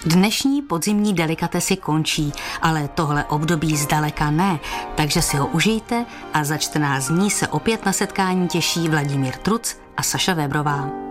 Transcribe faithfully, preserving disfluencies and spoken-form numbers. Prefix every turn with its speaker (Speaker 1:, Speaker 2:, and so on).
Speaker 1: Dnešní podzimní delikatesy končí, ale tohle období zdaleka ne, takže si ho užijte a za čtrnáct dní se opět na setkání těší Vladimír Truc a Saša Vébrová.